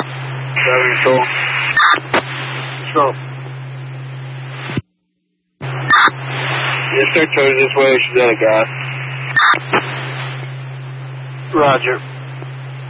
Control. Control. Yes, sir, Tony, this way, she's at a guy. Roger.